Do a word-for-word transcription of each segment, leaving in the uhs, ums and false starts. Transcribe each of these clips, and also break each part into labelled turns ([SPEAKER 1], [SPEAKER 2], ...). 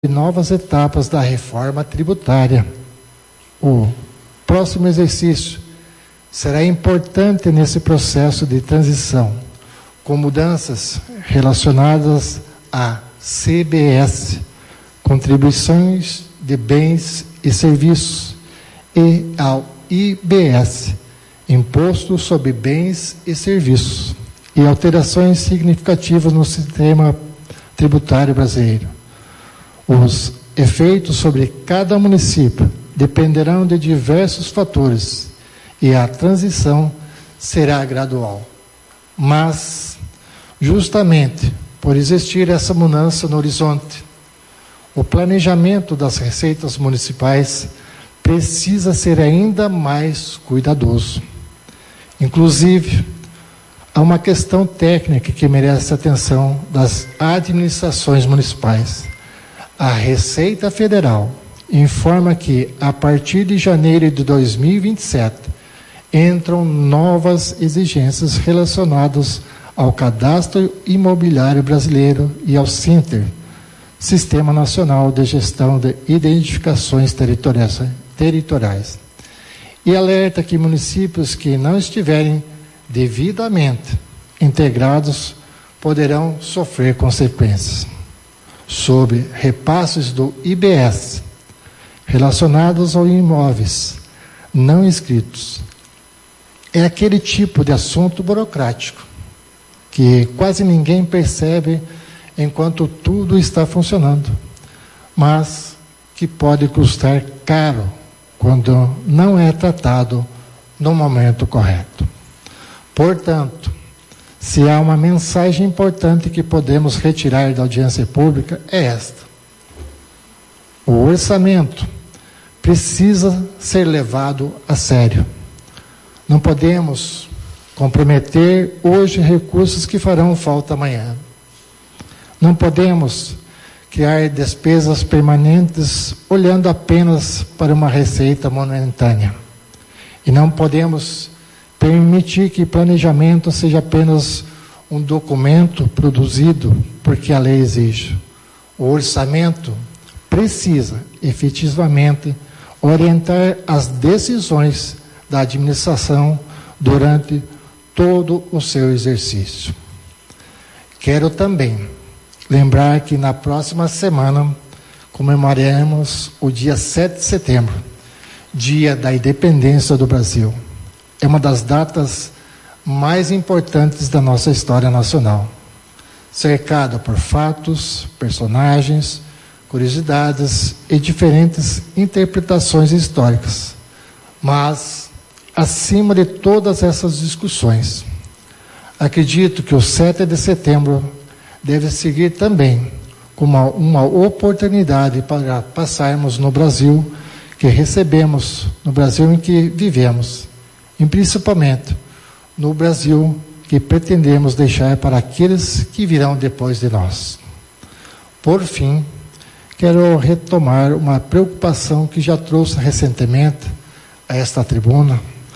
[SPEAKER 1] novas etapas da reforma tributária. O próximo exercício será importante nesse processo de transição, com mudanças relacionadas à C B S, contribuições de bens e serviços, e ao I B S, Imposto sobre Bens e Serviços, e alterações significativas no sistema tributário brasileiro. Os efeitos sobre cada município dependerão de diversos fatores e a transição será gradual. Mas, justamente por existir essa mudança no horizonte, o planejamento das receitas municipais precisa ser ainda mais cuidadoso. Inclusive, há uma questão técnica que merece a atenção das administrações municipais. A Receita Federal informa que, a partir de janeiro de dois mil e vinte e sete, entram novas exigências relacionadas ao Cadastro Imobiliário Brasileiro e ao SINTER, Sistema Nacional de Gestão de Identificações Territoriais, territoriais. E alerta que municípios que não estiverem devidamente integrados poderão sofrer consequências. Sobre repasses do I B S relacionados aos imóveis não inscritos. É aquele tipo de assunto burocrático que quase ninguém percebe enquanto tudo está funcionando, mas que pode custar caro quando não é tratado no momento correto. Portanto, se há uma mensagem importante que podemos retirar da audiência pública, é esta: o orçamento precisa ser levado a sério. Não podemos comprometer hoje recursos que farão falta amanhã. Não podemos criar despesas permanentes olhando apenas para uma receita momentânea. E não podemos permitir que planejamento seja apenas um documento produzido porque a lei exige. O orçamento precisa, efetivamente, orientar as decisões da administração durante todo o seu exercício. Quero também lembrar que na próxima semana comemoraremos o dia sete de setembro, Dia da Independência do Brasil. É uma das datas mais importantes da nossa história nacional, cercada por fatos, personagens, curiosidades e diferentes interpretações históricas. Mas, acima de todas essas discussões, acredito que o sete de setembro deve seguir também como uma, uma oportunidade para passarmos no Brasil que recebemos, no Brasil em que vivemos, e principalmente no Brasil que pretendemos deixar para aqueles que virão depois de nós. Por fim, quero retomar uma preocupação que já trouxe recentemente a esta tribuna: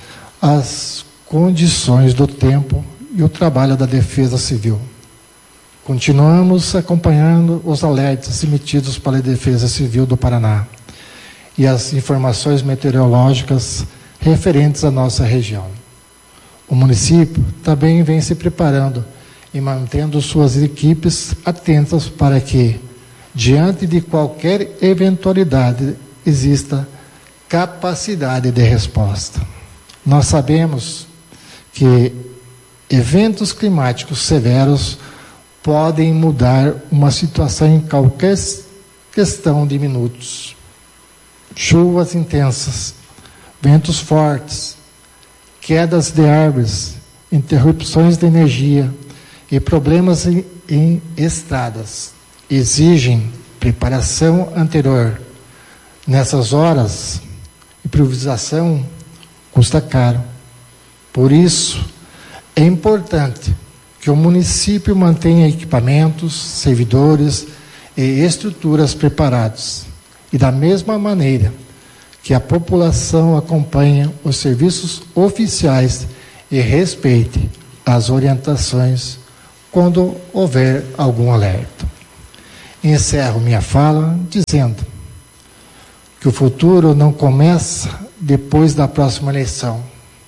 [SPEAKER 1] as condições do tempo e o trabalho da Defesa Civil. Continuamos acompanhando os alertas emitidos pela Defesa Civil do Paraná e as informações meteorológicas referentes à nossa região. O município também vem se preparando e mantendo suas equipes atentas para que, diante de qualquer eventualidade, exista capacidade de resposta. Nós sabemos que eventos climáticos severos podem mudar uma situação em qualquer questão de minutos. Chuvas intensas, ventos fortes, quedas de árvores, interrupções de energia e problemas em, em estradas exigem preparação anterior. Nessas horas, improvisação custa caro. Por isso, é importante que o município mantenha equipamentos, servidores e estruturas preparados. E da mesma maneira que a população acompanhe os serviços oficiais e respeite as orientações quando houver algum alerta. Encerro minha fala dizendo que o futuro não começa depois da próxima eleição,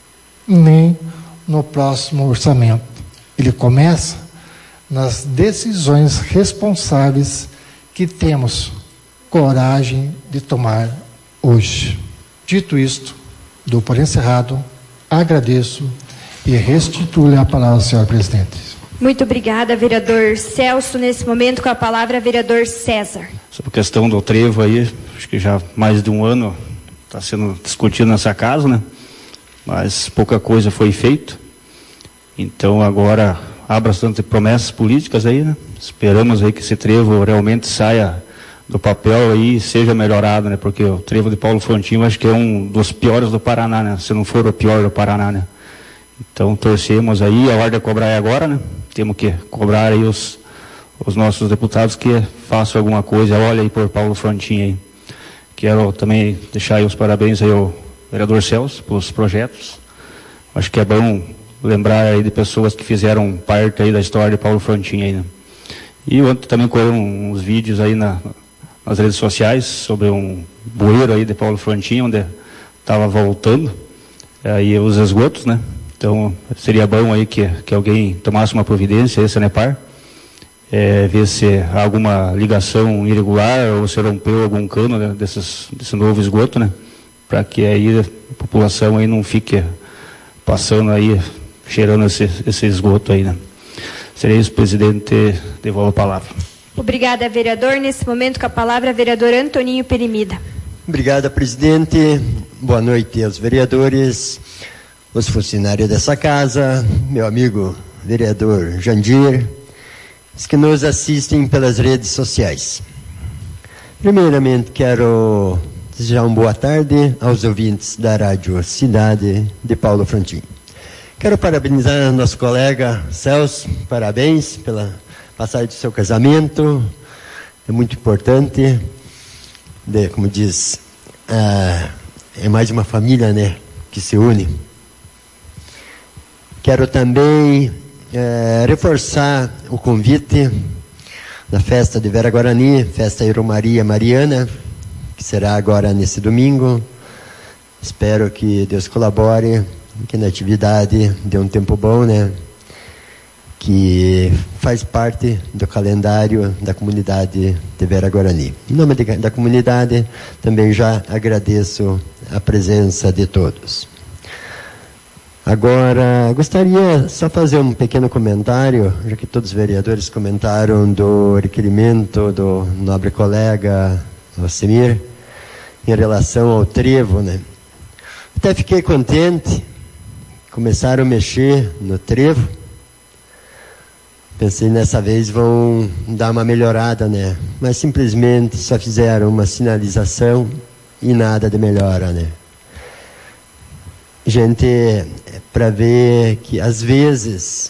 [SPEAKER 1] nem no próximo orçamento. Ele começa nas decisões responsáveis que temos coragem de tomar hoje. Dito isto, dou por encerrado, agradeço e restituo a palavra ao senhor presidente.
[SPEAKER 2] Muito obrigada, vereador Celso. Nesse momento, com a palavra, vereador César.
[SPEAKER 3] Sobre a questão do trevo aí, acho que já mais de um ano está sendo discutido nessa casa, né? Mas pouca coisa foi feita. Então agora há bastante promessas políticas aí, né? Esperamos aí que esse trevo realmente saia do papel aí e seja melhorado, né? Porque o trevo de Paulo Frontin, acho que é um dos piores do Paraná, né? Se não for o pior do Paraná, né? Então torcemos aí, a ordem é cobrar é agora, né? Temos que cobrar aí os, os nossos deputados que façam alguma coisa, olha aí por Paulo Frontin aí. Quero também deixar aí os parabéns aí ao vereador Celso pelos projetos. Acho que é bom lembrar aí de pessoas que fizeram parte aí da história de Paulo Frontin aí, né? E ontem também correram uns vídeos aí na, nas redes sociais sobre um bueiro aí de Paulo Frontin, onde estava voltando aí os esgotos, né? Então, seria bom aí que, que alguém tomasse uma providência, esse Sanepar, é, ver se há alguma ligação irregular ou se rompeu algum cano, né, desses, desse novo esgoto, né? Para que aí a população aí não fique passando aí, cheirando esse, esse esgoto aí, né? Seria isso, presidente, devolvo a palavra.
[SPEAKER 2] Obrigada, vereador. Nesse momento, com a palavra, vereador Antoninho Perimida.
[SPEAKER 4] Obrigada, presidente. Boa noite aos vereadores, os funcionários dessa casa, meu amigo vereador Jandir, os que nos assistem pelas redes sociais. Primeiramente, quero desejar uma boa tarde aos ouvintes da Rádio Cidade de Paulo Frontin. Quero parabenizar nosso colega Celso, parabéns pela passagem do seu casamento, é muito importante, de, como diz, uh, é mais uma família, né, que se une. Quero também é, reforçar o convite da festa de Vera Guarani, festa Iromaria Mariana, que será agora nesse domingo. Espero que Deus colabore, que na atividade dê um tempo bom, né? Que faz parte do calendário da comunidade de Vera Guarani. Em nome de, da comunidade, também já agradeço a presença de todos. Agora, gostaria só fazer um pequeno comentário, já que todos os vereadores comentaram do requerimento do nobre colega Alcemir, em relação ao trevo, né? Até fiquei contente, começaram a mexer no trevo, pensei nessa vez vão dar uma melhorada, né? Mas simplesmente só fizeram uma sinalização e nada de melhora, né? Gente, para ver que às vezes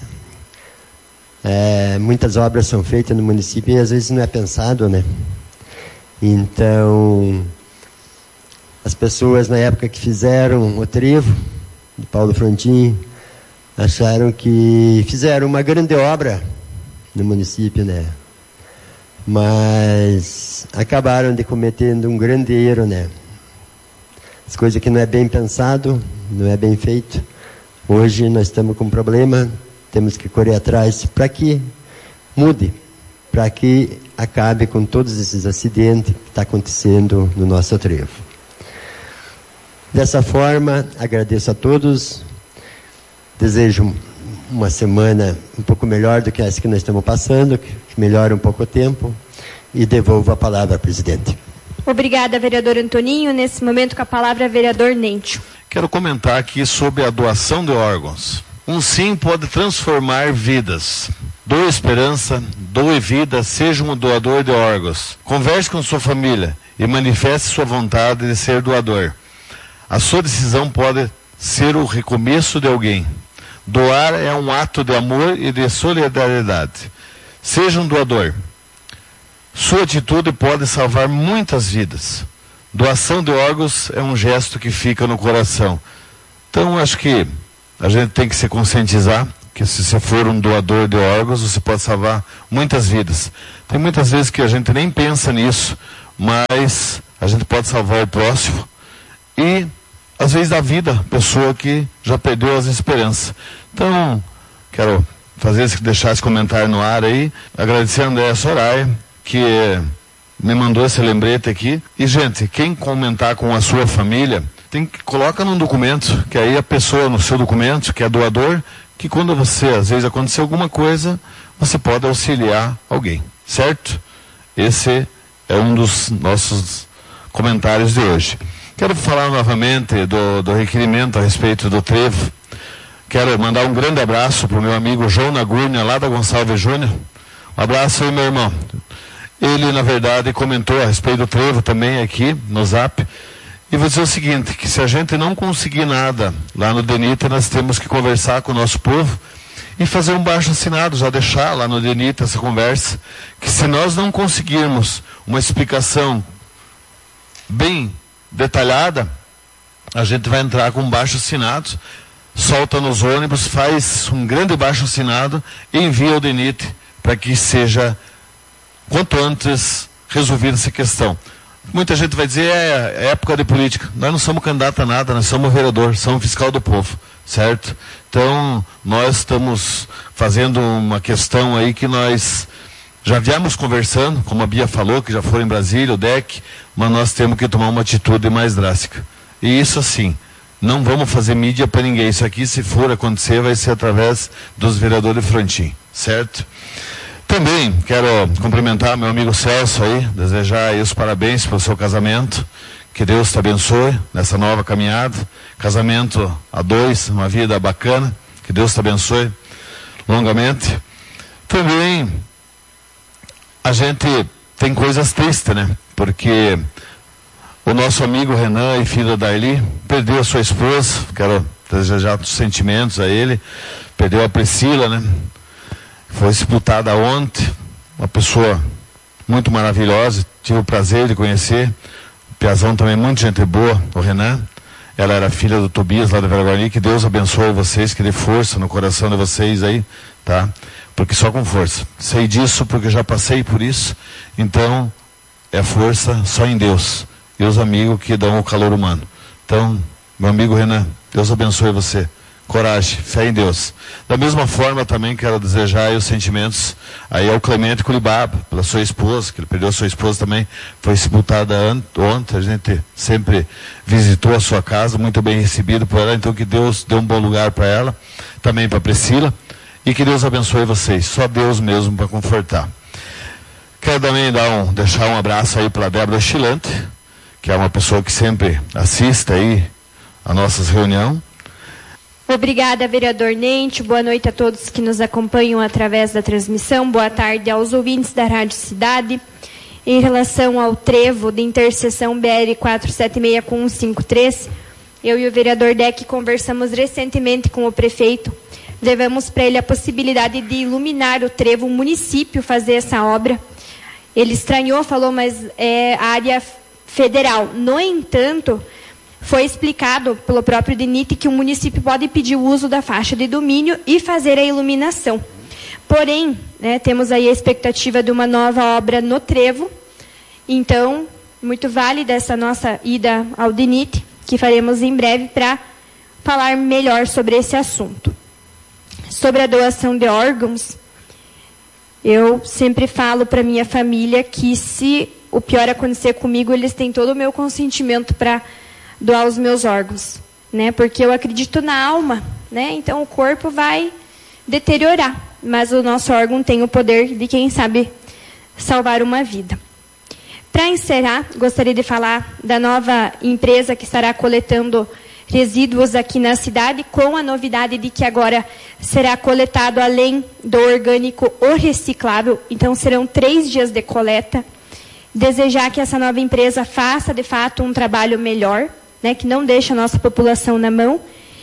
[SPEAKER 4] é, muitas obras são feitas no município e às vezes não é pensado, né? Então, as pessoas na época que fizeram o trevo de Paulo Frontin acharam que fizeram uma grande obra no município, né? Mas acabaram de cometendo um grande erro, né? As coisas que não é bem pensado, não é bem feito. Hoje nós estamos com um problema, temos que correr atrás para que mude, para que acabe com todos esses acidentes que estão acontecendo no nosso trevo. Dessa forma, agradeço a todos, desejo uma semana um pouco melhor do que essa que nós estamos passando, que melhore um pouco o tempo, e devolvo a palavra, presidente.
[SPEAKER 2] Obrigada, vereador Antoninho. Nesse momento, com a palavra, vereador Nêntio.
[SPEAKER 5] Quero comentar aqui sobre a doação de órgãos. Um sim pode transformar vidas. Doe esperança, doe vida, seja um doador de órgãos. Converse com sua família e manifeste sua vontade de ser doador. A sua decisão pode ser o recomeço de alguém. Doar é um ato de amor e de solidariedade. Seja um doador. Sua atitude pode salvar muitas vidas. Doação de órgãos é um gesto que fica no coração. Então, acho que a gente tem que se conscientizar que se você for um doador de órgãos, você pode salvar muitas vidas. Tem muitas vezes que a gente nem pensa nisso, mas a gente pode salvar o próximo e, às vezes, dar vida à pessoa que já perdeu as esperanças. Então, quero fazer esse, deixar esse comentário no ar aí, agradecer a Andréa Soraya, que me mandou esse lembrete aqui. E, gente, quem comentar com a sua família, tem que coloca num documento, que aí a pessoa no seu documento, que é doador, que quando você, às vezes, acontecer alguma coisa, você pode auxiliar alguém, certo? Esse é um dos nossos comentários de hoje. Quero falar novamente do, do requerimento a respeito do trevo. Quero mandar um grande abraço para o meu amigo João Nagurnia, lá da Gonçalves Júnior. Um abraço aí, meu irmão. Ele, na verdade, comentou a respeito do trevo também aqui no Zap. E vou dizer o seguinte, que se a gente não conseguir nada lá no DENIT, nós temos que conversar com o nosso povo e fazer um baixo assinado, já deixar lá no DENIT essa conversa, que se nós não conseguirmos uma explicação bem detalhada, a gente vai entrar com um baixo assinado, solta nos ônibus, faz um grande baixo assinado e envia ao DENIT para que seja quanto antes resolvida essa questão. Muita gente vai dizer, é, é época de política. Nós não somos candidato a nada, nós somos vereador, somos fiscal do povo, certo? Então, nós estamos fazendo uma questão aí que nós já viemos conversando, como a Bia falou, que já foram em Brasília, o D E C, mas nós temos que tomar uma atitude mais drástica. E isso assim, não vamos fazer mídia para ninguém. Isso aqui, se for acontecer, vai ser através dos vereadores de Frontin, certo? Também quero cumprimentar meu amigo Celso aí, desejar aí os parabéns pelo seu casamento. Que Deus te abençoe nessa nova caminhada. Casamento a dois, uma vida bacana. Que Deus te abençoe longamente. Também a gente tem coisas tristes, né? Porque o nosso amigo Renan e filho da Darli perdeu a sua esposa. Quero desejar os sentimentos a ele. Perdeu a Priscila, né? Foi sepultada ontem, uma pessoa muito maravilhosa, tive o prazer de conhecer, o Piazão também, muita gente boa, o Renan, ela era filha do Tobias lá da Veraguari, que Deus abençoe vocês, que dê força no coração de vocês aí, tá? Porque só com força, sei disso porque já passei por isso, então é força só em Deus, e os amigos que dão o calor humano. Então, meu amigo Renan, Deus abençoe você. Coragem, fé em Deus. Da mesma forma, também quero desejar aí os sentimentos aí ao Clemente Culibaba, pela sua esposa, que ele perdeu a sua esposa também, foi sepultada ontem, a gente sempre visitou a sua casa, muito bem recebido por ela, então que Deus dê um bom lugar para ela, também para Priscila, e que Deus abençoe vocês, só Deus mesmo para confortar. Quero também dar um, deixar um abraço aí para a Débora Chilante, que é uma pessoa que sempre assiste aí a nossas reuniões.
[SPEAKER 2] Obrigada, vereador Nente. Boa noite a todos que nos acompanham através da transmissão. Boa tarde aos ouvintes da Rádio Cidade. Em relação ao trevo de interseção B R quatrocentos e setenta e seis com cento e cinquenta e três, eu e o vereador Deck conversamos recentemente com o prefeito. Levamos para ele a possibilidade de iluminar o trevo, o município fazer essa obra. Ele estranhou, falou, mas é área federal. No entanto, foi explicado pelo próprio DENIT que o município pode pedir o uso da faixa de domínio e fazer a iluminação. Porém, né, temos aí a expectativa de uma nova obra no trevo. Então, muito válida essa nossa ida ao DENIT, que faremos em breve para falar melhor sobre esse assunto. Sobre a doação de órgãos, eu sempre falo para minha família que se o pior acontecer comigo, eles têm todo o meu consentimento para doar os meus órgãos, né? Porque eu acredito na alma, né? Então o corpo vai deteriorar, mas o nosso órgão tem o poder de, quem sabe, salvar uma vida. Para encerrar, gostaria de falar da nova empresa que estará coletando resíduos aqui na cidade, com a novidade de que agora será coletado, além do orgânico, o reciclável. Então serão três dias de coleta. Desejar que essa nova empresa faça, de fato, um trabalho melhor, né, que não deixe a nossa população na mão.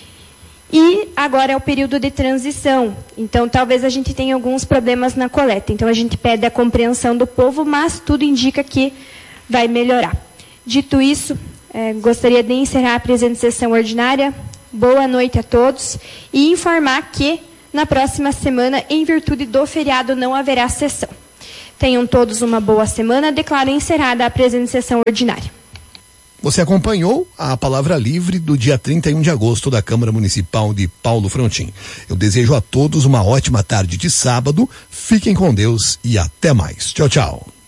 [SPEAKER 2] E agora é o período de transição, então talvez a gente tenha alguns problemas na coleta. Então a gente pede a compreensão do povo, mas tudo indica que vai melhorar. Dito isso, eh, gostaria de encerrar a presente sessão ordinária. Boa noite a todos e informar que na próxima semana, em virtude do feriado, não haverá sessão. Tenham todos uma boa semana. Declaro encerrada a presente sessão ordinária.
[SPEAKER 6] Você acompanhou a Palavra Livre do dia trinta e um de agosto da Câmara Municipal de Paulo Frontin. Eu desejo a todos uma ótima tarde de sábado. Fiquem com Deus e até mais. Tchau, tchau.